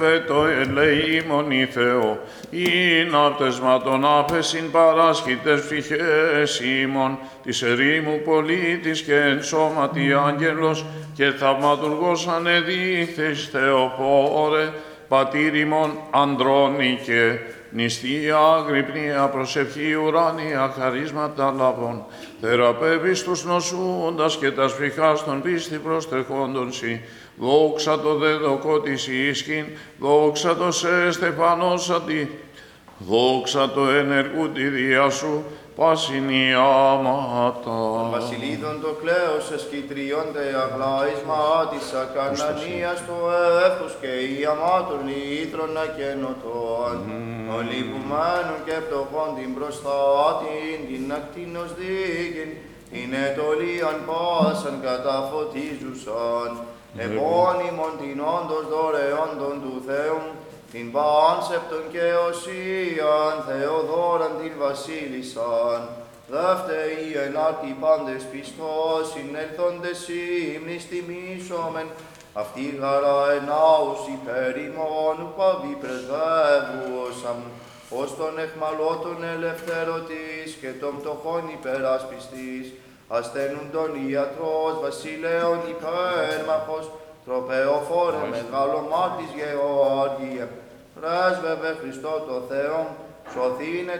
Το ελεήμον η Θεό, ειν άπτεσμα των άφεσιν παράσχητες ψυχές ημών, της ερήμου πολίτης και εν σώματι άγγελος και θαυματουργός ανεδίθες Θεοφόρε, πατήρ ημών ανδρώνικε, νηστεία αγρυπνία προσευχή ουράνια χαρίσματα λαβών, θεραπεύεις τους νοσούντας και τας ψυχάς των πίστη προστεχόντων σοι, δόξα το δεδοκό της ίσχυν, δόξα το σε στεφανώσατη, δόξα το ενεργού τη διά σου, πάσιν η άματα. Βασιλίδων το κλαίος εσκυτριώνται αγλάισμα της ακανανίας του εύχους και η αμάτων λύτρων ακενωτών. Όλοι που μένουν και πτωχών την προστάτην, την ακτίνος δίκην, είναι το λίαν πάσαν καταφωτίζουσαν. Επώνυμον την όντως δωρεόντων του Θεού, την πάνσεπτον και οσίαν, Θεοδόραν την βασίλισσαν. Δεύτερη ενάρτη πάντες πιστός, συνέλθοντες ύμνης τιμήσομεν, αυτή γαρά ενάους υπέρ ημών, παβή πρεσβεύουσαμ, ως τον εχμαλώτων ελευθερωτής και των πτωχών υπεράσπιστης, ασθένουν τον ιατρός, βασιλέων υπέρμαχος, τροπεοφόρε μεγάλο μάρτης Γεώργιε, πρέσβευε Χριστό το Θεό, σωθήνε